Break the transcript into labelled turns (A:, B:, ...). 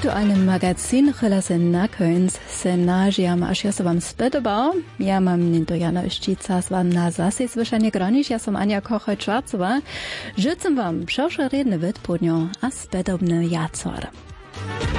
A: aktualnym Magazin relasen na końc se nažiam, až ja som vám spedobal. Ja mám do Jana Štica s vám na zase slyšanie granič. Ja som Ania Kochoj-Čvarcová. Žicem vám všelšie redne vedpodňo a spedobne jacor.